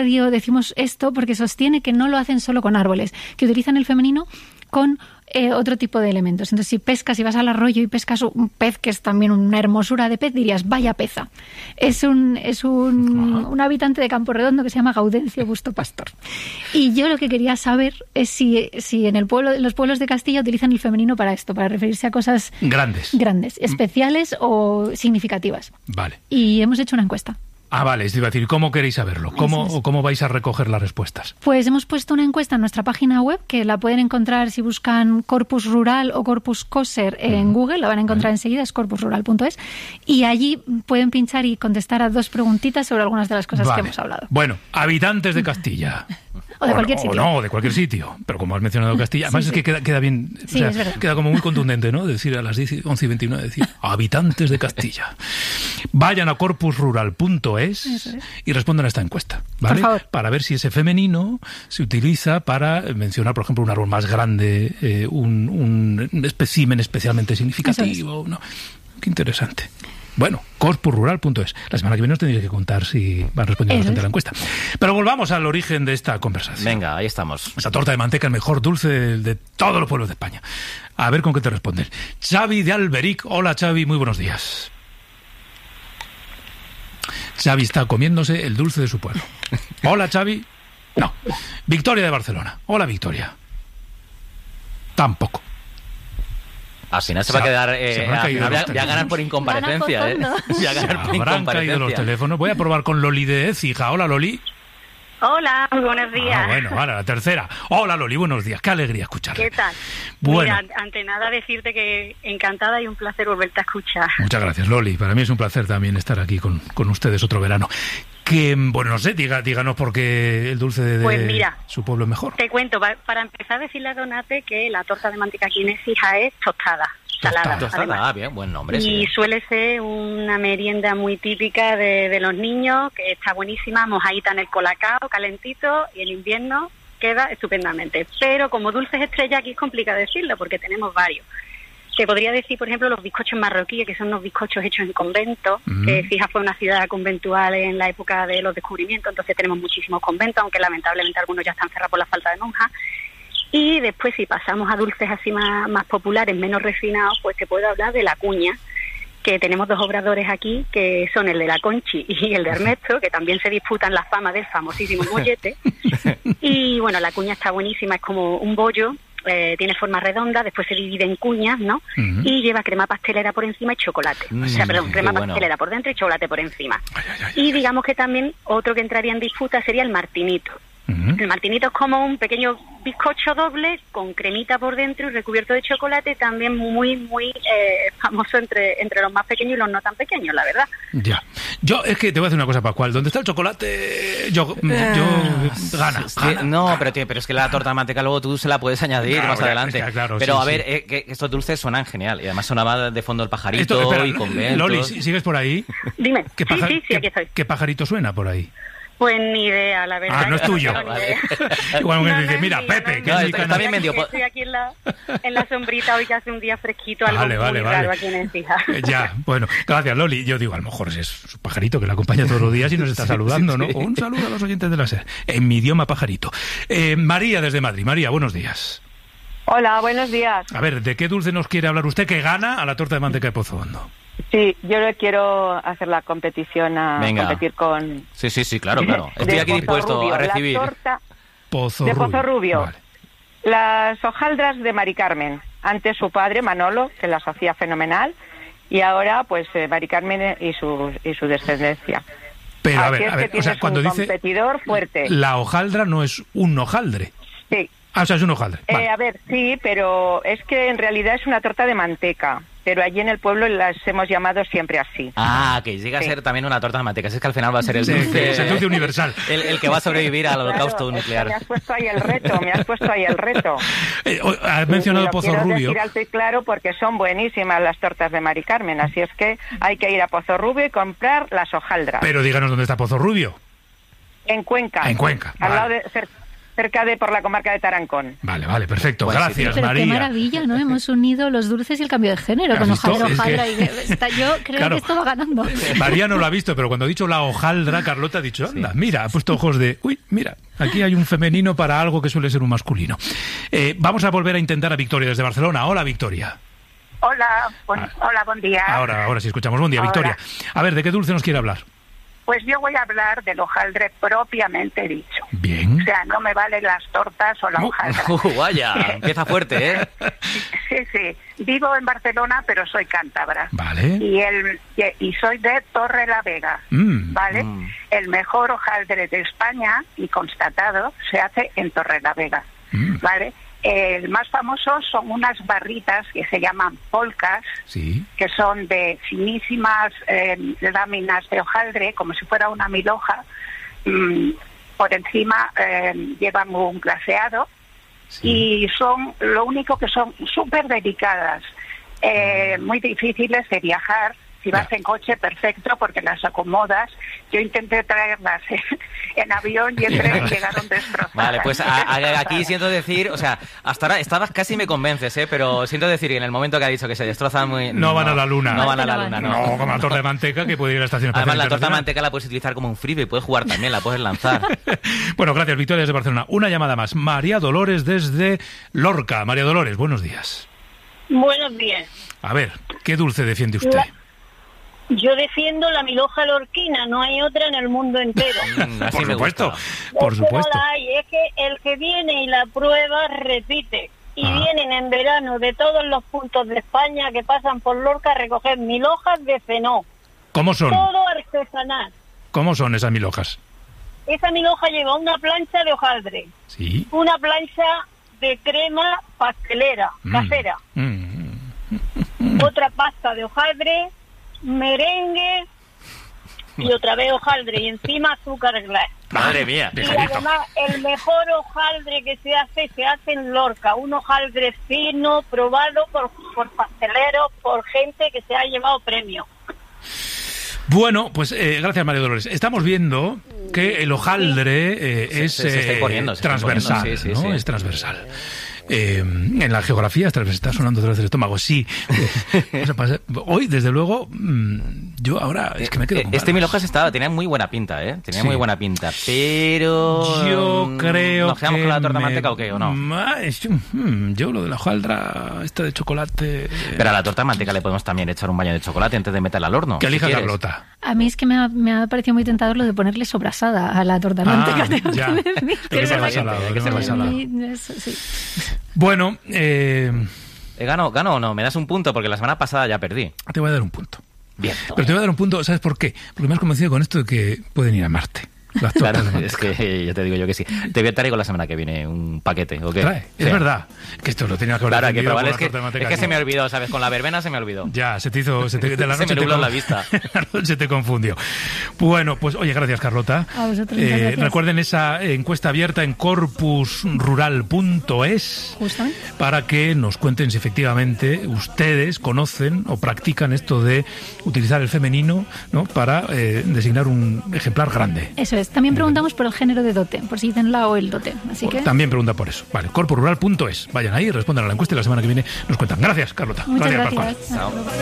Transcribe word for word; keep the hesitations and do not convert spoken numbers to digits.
radio decimos esto porque sostiene que no lo hacen solo con árboles, que utilizan el femenino con eh, otro tipo de elementos. Entonces, si pescas, si vas al arroyo y pescas un pez, que es también una hermosura de pez, dirías, vaya peza. Es un es un, un habitante de Campo Redondo que se llama Gaudencio Busto Pastor. Y yo lo que quería saber es si, si en el pueblo, los pueblos de Castilla utilizan el femenino para esto, para referirse a cosas grandes, grandes, especiales o significativas. Vale. Y hemos hecho una encuesta. Ah, vale, es decir, ¿cómo queréis saberlo? ¿Cómo, o cómo vais a recoger las respuestas? Pues hemos puesto una encuesta en nuestra página web, que la pueden encontrar si buscan Corpus Rural o Corpus Coser en uh-huh. Google, la van a encontrar vale. enseguida, es corpus rural punto es, y allí pueden pinchar y contestar a dos preguntitas sobre algunas de las cosas vale. que hemos hablado. Bueno, habitantes de Castilla. O de o cualquier no, sitio. O no, de cualquier sitio. Pero como has mencionado Castilla, además sí, sí. es que queda, queda bien, sí, o sea, queda como muy contundente, ¿no? Decir a las diez, once y veintinueve, decir, habitantes de Castilla. Vayan a corpus rural punto es, es y respondan a esta encuesta, ¿vale? Por favor. Para ver si ese femenino se utiliza para mencionar, por ejemplo, un árbol más grande, eh, un, un espécimen especialmente significativo. Es. ¿No? Qué interesante. Bueno, corpus rural punto es. La semana que viene os tendréis que contar si van respondiendo bastante a la encuesta. Pero volvamos al origen de esta conversación. Venga, ahí estamos. Esa torta de manteca, el mejor dulce de, de todos los pueblos de España. A ver con qué te responden. Xavi de Alberic. Hola, Xavi, muy buenos días. Xavi está comiéndose el dulce de su pueblo. Hola, Xavi. No. Victoria de Barcelona. Hola, Victoria. Tampoco. Al final se va a quedar... Eh, a, final voy, a, voy a ganar por incomparecencia, ¿eh? Voy a ganar por incomparecencia. Habrán caído los teléfonos. Voy a probar con Loli de Écija. Hola, Loli. Hola, muy buenos días. Ah, bueno, vale, la tercera. Hola, Loli, buenos días. Qué alegría escucharte. ¿Qué tal? Bueno. Mira, ante nada decirte que encantada y un placer volverte a escuchar. Muchas gracias, Loli. Para mí es un placer también estar aquí con, con ustedes otro verano. Que, bueno, no sé, diga, díganos por qué el dulce de, de pues mira, su pueblo es mejor. Te cuento, para empezar a decirle a Donate que la torta de manteca aquí en Écija es tostada. Salada, tostada, ah, bien, buen nombre. Y sí. suele ser una merienda muy típica de, de los niños, que está buenísima, mojadita en el colacao, calentito, y en invierno queda estupendamente. Pero como dulces estrella aquí es complicado decirlo, porque tenemos varios. Te podría decir, por ejemplo, los bizcochos marroquíes, que son unos bizcochos hechos en convento, mm. que Fija fue una ciudad conventual en la época de los descubrimientos, entonces tenemos muchísimos conventos, aunque lamentablemente algunos ya están cerrados por la falta de monjas. Y después, si pasamos a dulces así más, más populares, menos refinados, pues te puedo hablar de la cuña, que tenemos dos obradores aquí, que son el de la Conchi y el de Ernesto, que también se disputan la fama del famosísimo mollete. Y bueno, la cuña está buenísima, es como un bollo, eh, tiene forma redonda, después se divide en cuñas, ¿no? Uh-huh. Y lleva crema pastelera por encima y chocolate. Mm, o sea, perdón, crema bueno. pastelera por dentro y chocolate por encima. Ay, ay, ay, y digamos que también otro que entraría en disputa sería el martinito. Uh-huh. El martinito es como un pequeño bizcocho doble con cremita por dentro y recubierto de chocolate, también muy, muy eh, famoso entre, entre los más pequeños y los no tan pequeños, la verdad. Ya. Yo, es que te voy a decir una cosa, Pascual. Donde está el chocolate, yo, yo gana, sí, gana. No, pero, tío, pero es que la torta de manteca luego tú se la puedes añadir claro, más claro, adelante. Es que, claro, pero sí, a ver, sí. eh, que estos dulces suenan genial. Y además sonaba de fondo el pajarito. Esto, espera, y conventos. Loli, ¿sigues por ahí? Dime. ¿Qué paja- sí, sí, sí, aquí estoy. ¿qué, ¿Qué pajarito suena por ahí? Pues ni idea, la verdad. Ah, no es tuyo. No vale. Igual que no, dices, mira, mío, Pepe, no, que no, es está, mi está bien medio. Estoy aquí en la, en la sombrita hoy que hace un día fresquito, algo vale, vale, muy vale. raro aquí en Écija. Ya, bueno, gracias, Loli. Yo digo, a lo mejor es su pajarito que la acompaña todos los días y nos está saludando, ¿no? Un saludo a los oyentes de la SER, en mi idioma pajarito. Eh, María, desde Madrid. María, buenos días. Hola, buenos días. A ver, ¿de qué dulce nos quiere hablar usted que gana a la torta de manteca de Pozo Hondo? Sí, yo le quiero hacer la competición a Venga. competir con... Sí, sí, sí, claro, claro. Estoy aquí dispuesto Rubio, a recibir. La torta Pozo de Rubio. Pozo Rubio. Vale. Las hojaldras de Mari Carmen. Antes su padre, Manolo, que las hacía fenomenal. Y ahora, pues, eh, Mari Carmen y su, y su descendencia. Pero, Así a ver, es a ver, que o sea, tienes cuando un dice... competidor fuerte. La hojaldra no es un hojaldre. Sí. Ah, o sea, es un hojaldre. Vale. Eh, a ver, sí, pero es que en realidad es una torta de manteca. Pero allí en el pueblo las hemos llamado siempre así. Ah, que llega sí. a ser también una torta de manteca. Es que al final va a ser el dulce... Sí, es el dulce universal. El, el que va a sobrevivir al holocausto claro, nuclear. Me has puesto ahí el reto, me has puesto ahí el reto. Eh, has mencionado y, y Pozo quiero Rubio. Decir alto y claro porque son buenísimas las tortas de Mari Carmen. Así es que hay que ir a Pozo Rubio y comprar las hojaldras. Pero díganos dónde está Pozo Rubio. En Cuenca. En Cuenca, Al vale. lado de... Cer, cerca de por la comarca de Tarancón. Vale, vale, perfecto. Pues gracias, sí, pero María. Qué maravilla, ¿no? Hemos unido los dulces y el cambio de género con hojaldra, hojaldra. Y está, yo creo claro, que esto va ganando. María no lo ha visto, pero cuando ha dicho la hojaldra, Carlota ha dicho, anda, sí. mira, ha puesto ojos de, uy, mira, aquí hay un femenino para algo que suele ser un masculino. Eh, vamos a volver a intentar a Victoria desde Barcelona. Hola, Victoria. Hola, bon, ah, hola, buen día. Ahora, ahora sí escuchamos. Buen día, hola. Victoria. A ver, ¿de qué dulce nos quiere hablar? Pues yo voy a hablar del hojaldre propiamente dicho. Bien. O sea, no me valen las tortas o la uh, hojaldra. Uh, vaya, empieza fuerte, ¿eh? Sí, sí. Vivo en Barcelona, pero soy cántabra. Vale. Y el y soy de Torrelavega, mm. ¿vale? Mm. El mejor hojaldre de España, y constatado, se hace en Torrelavega, mm. ¿vale? El más famoso son unas barritas que se llaman polcas, sí. que son de finísimas eh, láminas de hojaldre, como si fuera una milhoja. Mm, por encima eh, llevan un glaseado, sí. y son, lo único que son súper delicadas, eh, muy difíciles de viajar. Si vas ya. en coche, perfecto, porque las acomodas. Yo intenté traerlas en, en avión y en tren llegaron destrozadas. Vale, pues a, a, aquí siento decir, o sea, hasta ahora estabas casi me convences, ¿eh? Pero siento decir que en el momento que ha dicho que se destrozan muy... No, no van a la luna. No van a la luna, no. No, como la torta de manteca que puede ir a la estación espacial. Además, la torta de manteca la puedes utilizar como un freebie, puedes jugar también, la puedes lanzar. Bueno, gracias, Victoria, desde Barcelona. Una llamada más. María Dolores desde Lorca. María Dolores, buenos días. Buenos días. A ver, ¿qué dulce defiende usted? La... Yo defiendo la milhoja lorquina, no hay otra en el mundo entero. Mm, por supuesto, por es supuesto. Que no la hay, es que el que viene y la prueba repite. Y ah. vienen en verano de todos los puntos de España que pasan por Lorca a recoger milhojas de fenó. ¿Cómo son? Todo artesanal. ¿Cómo son esas milhojas? Esa milhoja lleva una plancha de hojaldre. Sí. Una plancha de crema pastelera, mm. casera. Mm. Mm. Otra pasta de hojaldre, merengue y otra vez hojaldre y encima azúcar glass. Madre mía. Y además el mejor hojaldre que se hace se hace en Lorca, un hojaldre fino, probado por, por pasteleros, por gente que se ha llevado premio. Bueno, pues eh, gracias, María Dolores. Estamos viendo que el hojaldre eh, es se, se está poniendo, se transversal, está sí, sí, ¿no? Sí. Es transversal. Eh, en la geografía está sonando otra vez el estómago, sí. Hoy, desde luego, yo ahora es que me quedo con Este milhojas estaba, tenía muy buena pinta, ¿eh? Tenía sí. muy buena pinta, pero... Yo creo ¿Nos quedamos que con la torta me... manteca o qué, o no? Yo lo de la hojaldra, esta de chocolate... Pero a la torta de manteca le podemos también echar un baño de chocolate antes de meterla al horno. Que elija si Carlota. A mí es que me ha, me ha parecido muy tentador lo de ponerle sobrasada a la torta de ah, manteca. Ya. Que que sea salado, que sea salado. Bueno, eh... eh, ¿Gano, ¿Gano o no? ¿Me das un punto? Porque la semana pasada ya perdí. Te voy a dar un punto. Bien. Pero te voy a dar un punto, ¿sabes por qué? Porque me has convencido con esto de que pueden ir a Marte. Las claro, es que ya te digo yo que sí. Te voy a traer con la semana que viene un paquete, ¿o qué? Trae, es sí. verdad. Que esto lo tenía que haber claro, que probable es que, es que se me olvidó, ¿sabes? Con la verbena se me olvidó. Ya, se te hizo... Se te, de la se noche me nubló te, la vista. La noche te confundió. Bueno, pues oye, gracias, Carlota. A vosotros, eh, gracias. Recuerden esa encuesta abierta en corpus rural punto es para que nos cuenten si efectivamente ustedes conocen o practican esto de utilizar el femenino, ¿no? Para eh, designar un ejemplar grande. Eso es. También preguntamos por el género de dote, por si dicen la o el dote. Así que... También pregunta por eso. Vale, corpus rural punto es. Vayan ahí, respondan a la encuesta y la semana que viene nos cuentan. Gracias, Carlota. Muchas gracias, gracias. Pascual. Chao.